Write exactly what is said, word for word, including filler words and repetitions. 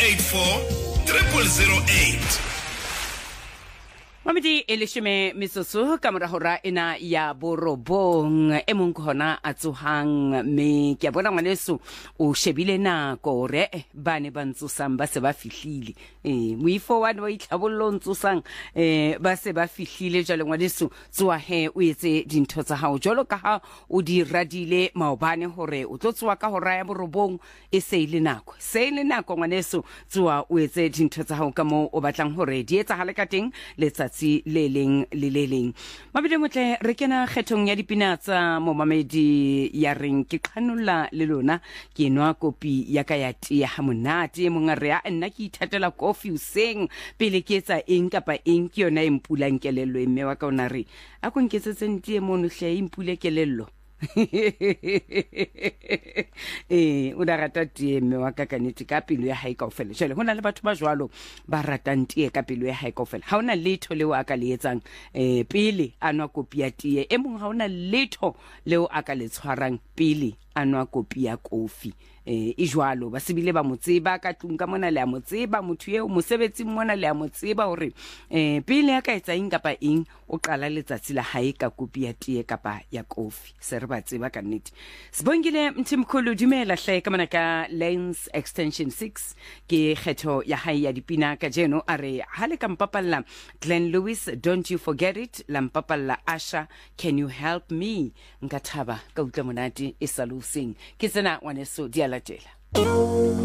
eight four zero zero eight. Mamedi eleshime misoso kamora hora ena ya borobong e mong khona a tsohang me ke bona ngwaneso o shebile nako re bane ba ntsosang ba se ba fihlile eh moifo wa wa itlhabollo ntsosang eh ba se ba fihlile jalo ngwaneso tsoa he o etse dintho tsa hao jalo ka ha o di radile maobane hore o tlotswa ka hora ya borobong e se ile nako se ile nako ngwaneso tsoa o etse dintho tsa hao ka mo o batlang hore di etsa hale ka teng letsa le leng le le leng mabedi motle re kena kgethong ya dipina tsa mo mamedi ya reng ke qhanolla le lona ke nwa kopi ya ka ya tea ha monate mongare a nna ke ithatela coffee useng pele ke etsa eng kapa eng ke yona impulang kelello mme wa ka ona re a ko nketsetse ntie mono hle impule kelello eh o da rata tie mme wa ka kaneti ka pelo ya hae kaofela jele hona le batho ba jwalo ba ratang tie ka pelo ya hae kaofela ha ona letho leo a ka le etsang eh pele anwa kopi ya tie e mong ha ona letho leo a ka le tshwarang pele anwa kopi ya kofi eh e jwalo ba sebile ba motseba ka tlung ka mona le a motseba motho eo mosebetsi mona le a motseba hore eh pele ya ka etsa eng kapa eng o qala letsatsi la hae ka kopi ya tie kapa ya kofi se re ba tseba ka nnete sibongile mthimkhulu dumela hle ka mona ka Lens Extension six ke kgetho ya hae ya dipina ka jeno are hale ka mpapalla Glenn Lewis Don't You Forget It la mpapalla Asha Can You Help Me nka thaba ka utla monate e saluseng ke tsena ngwaneso dia latela